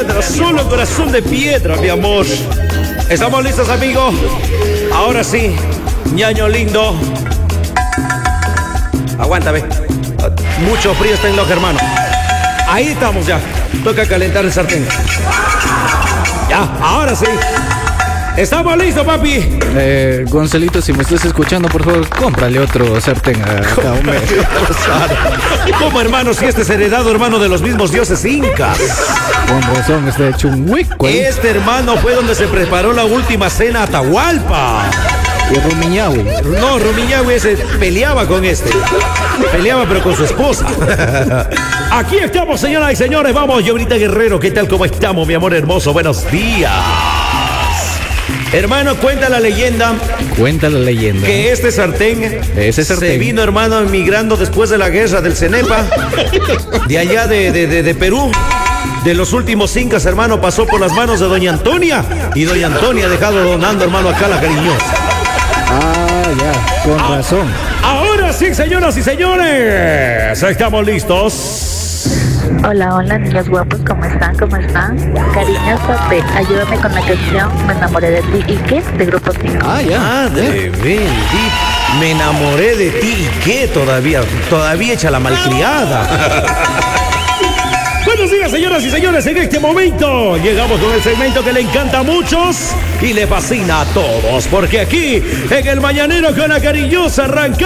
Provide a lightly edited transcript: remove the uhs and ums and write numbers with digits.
piedra, solo corazón de piedra, mi amor. ¿Estamos listos, amigo? Ahora sí, ñaño lindo. Aguántame. Mucho frío está en los hermanos. Ahí estamos ya. Toca calentar el sartén. Ya, ahora sí. ¡Estamos listos, papi! Gonzalito, si me estás escuchando, por favor, cómprale otro sartén a cada uno. ¿Cómo, hermano? Si este es heredado, hermano, de los mismos dioses incas. Con razón, está hecho un hueco ahí. Este hermano fue donde se preparó la última cena Atahualpa. Y Rumiñahui. No, Rumiñahui ese peleaba con este. Peleaba, pero con su esposa. Aquí estamos, señoras y señores. Vamos, Llorita Guerrero. ¿Qué tal? ¿Cómo estamos, mi amor hermoso? Buenos días. Hermano, cuenta la leyenda. Cuenta la leyenda. Que este sartén se vino, hermano, emigrando después de la guerra del Cenepa. De allá de Perú. De los últimos incas, hermano, pasó por las manos de doña Antonia. Y doña Antonia ha dejado donando, hermano, acá la cariñosa. Ah, ya, con razón. Ahora sí, señoras y señores. Estamos listos. Hola, hola, niños guapos, ¿cómo están? ¿Cómo están? Cariñosote, ayúdame con la canción Me enamoré de ti. ¿Y qué? De Grupo 5. Ah, ya. Madre bendita. Me enamoré de ti. ¿Y qué? Todavía echa la malcriada. Buenos días, señoras y señores. En este momento llegamos con el segmento que le encanta a muchos y le fascina a todos. Porque aquí, en el Mañanero con la cariñosa arranca.